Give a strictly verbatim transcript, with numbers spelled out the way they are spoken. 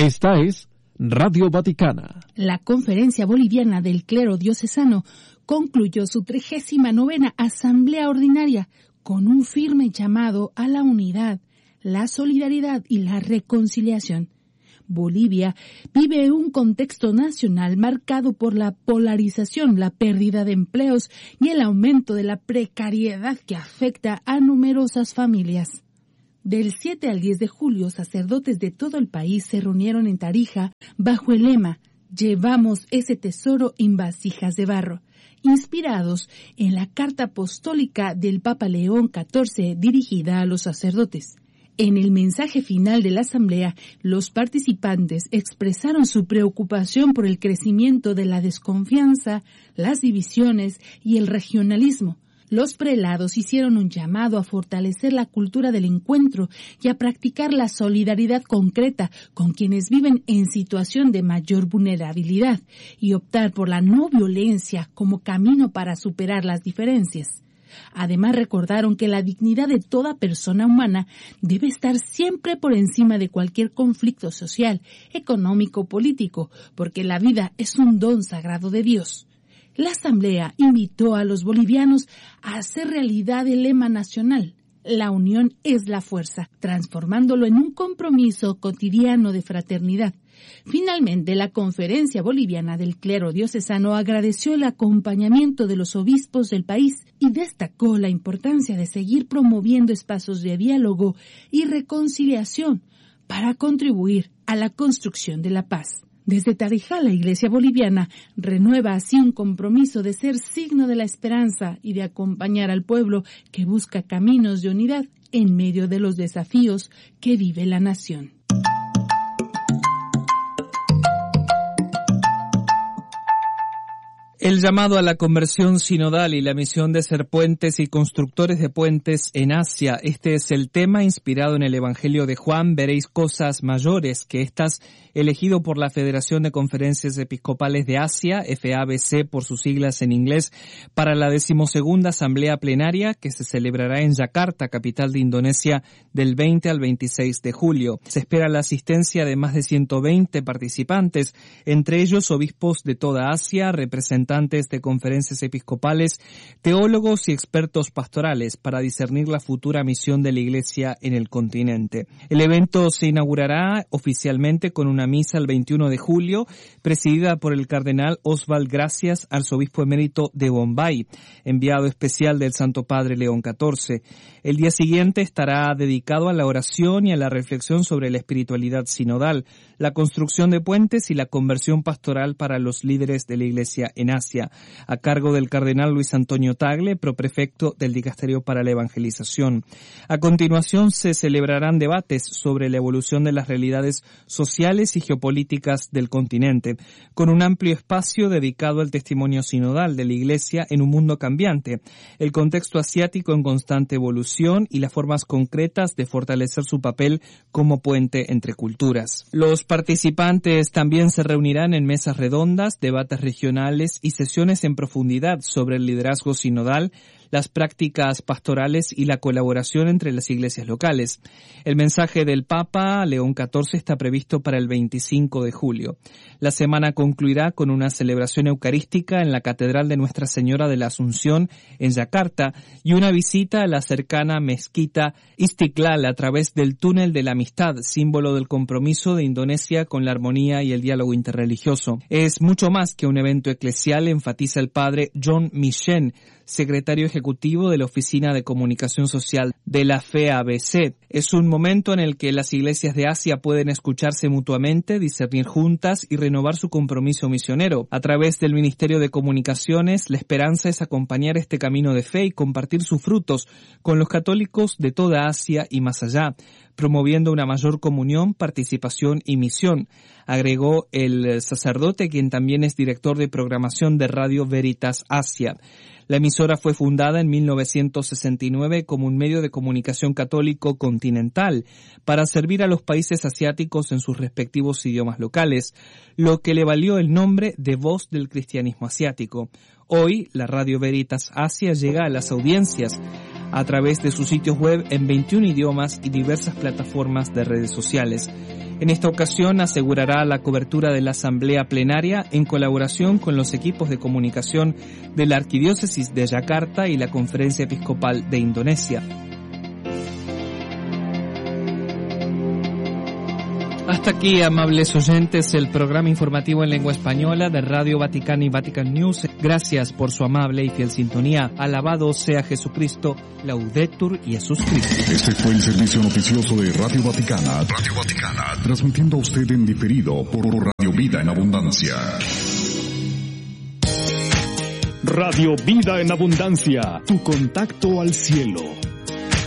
Esta es Radio Vaticana. La Conferencia Boliviana del Clero Diocesano concluyó su trigésima novena Asamblea Ordinaria con un firme llamado a la unidad, la solidaridad y la reconciliación. Bolivia vive un contexto nacional marcado por la polarización, la pérdida de empleos y el aumento de la precariedad que afecta a numerosas familias. Del siete al diez de julio, sacerdotes de todo el país se reunieron en Tarija bajo el lema «Llevamos ese tesoro en vasijas de barro», inspirados en la carta apostólica del Papa León catorce dirigida a los sacerdotes. En el mensaje final de la asamblea, los participantes expresaron su preocupación por el crecimiento de la desconfianza, las divisiones y el regionalismo. Los prelados hicieron un llamado a fortalecer la cultura del encuentro y a practicar la solidaridad concreta con quienes viven en situación de mayor vulnerabilidad y optar por la no violencia como camino para superar las diferencias. Además, recordaron que la dignidad de toda persona humana debe estar siempre por encima de cualquier conflicto social, económico o político, porque la vida es un don sagrado de Dios. La Asamblea invitó a los bolivianos a hacer realidad el lema nacional: la unión es la fuerza, transformándolo en un compromiso cotidiano de fraternidad. Finalmente, la Conferencia Boliviana del Clero Diocesano agradeció el acompañamiento de los obispos del país y destacó la importancia de seguir promoviendo espacios de diálogo y reconciliación para contribuir a la construcción de la paz. Desde Tarija, la Iglesia boliviana renueva así un compromiso de ser signo de la esperanza y de acompañar al pueblo que busca caminos de unidad en medio de los desafíos que vive la nación. El llamado a la conversión sinodal y la misión de ser puentes y constructores de puentes en Asia. Este es el tema inspirado en el Evangelio de Juan. Veréis cosas mayores que estas, elegido por la Federación de Conferencias Episcopales de Asia, F A B C por sus siglas en inglés, para la decimosegunda Asamblea Plenaria que se celebrará en Yakarta, capital de Indonesia, del veinte al veintiséis de julio. Se espera la asistencia de más de ciento veinte participantes, entre ellos obispos de toda Asia, representantes de conferencias episcopales, teólogos y expertos pastorales para discernir la futura misión de la Iglesia en el continente. El evento se inaugurará oficialmente con una misa el veintiuno de julio, presidida por el cardenal Oswald Gracias, arzobispo emérito de Bombay, enviado especial del Santo Padre León catorce. El día siguiente estará dedicado a la oración y a la reflexión sobre la espiritualidad sinodal, la construcción de puentes y la conversión pastoral para los líderes de la Iglesia en Asia, a cargo del cardenal Luis Antonio Tagle, proprefecto del Dicasterio para la Evangelización. A continuación se celebrarán debates sobre la evolución de las realidades sociales y geopolíticas del continente, con un amplio espacio dedicado al testimonio sinodal de la Iglesia en un mundo cambiante, el contexto asiático en constante evolución y las formas concretas de fortalecer su papel como puente entre culturas. Los participantes también se reunirán en mesas redondas, debates regionales y sesiones en profundidad sobre el liderazgo sinodal, las prácticas pastorales y la colaboración entre las iglesias locales. El mensaje del Papa León catorce está previsto para el veinticinco de julio. La semana concluirá con una celebración eucarística en la Catedral de Nuestra Señora de la Asunción en Yakarta y una visita a la cercana mezquita Istiklal a través del túnel de la amistad, símbolo del compromiso de Indonesia con la armonía y el diálogo interreligioso. Es mucho más que un evento eclesial, enfatiza el padre John Michen, secretario ejecutivo de la Oficina de Comunicación Social de la F A B C. Es un momento en el que las iglesias de Asia pueden escucharse mutuamente, discernir juntas y renovar su compromiso misionero. A través del Ministerio de Comunicaciones, la esperanza es acompañar este camino de fe y compartir sus frutos con los católicos de toda Asia y más allá, promoviendo una mayor comunión, participación y misión, agregó el sacerdote, quien también es director de programación de Radio Veritas Asia. La emisora fue fundada en mil novecientos sesenta y nueve como un medio de comunicación católico continental para servir a los países asiáticos en sus respectivos idiomas locales, lo que le valió el nombre de Voz del Cristianismo Asiático. Hoy, la Radio Veritas Asia llega a las audiencias a través de sus sitios web en veintiún idiomas y diversas plataformas de redes sociales. En esta ocasión asegurará la cobertura de la asamblea plenaria en colaboración con los equipos de comunicación de la Arquidiócesis de Yakarta y la Conferencia Episcopal de Indonesia. Hasta aquí, amables oyentes, el programa informativo en lengua española de Radio Vaticana y Vatican News. Gracias por su amable y fiel sintonía. Alabado sea Jesucristo, Laudetur Jesus Christus. Este fue el servicio noticioso de Radio Vaticana. Radio Vaticana, transmitiendo a usted en diferido por Radio Vida en Abundancia. Radio Vida en Abundancia, tu contacto al cielo.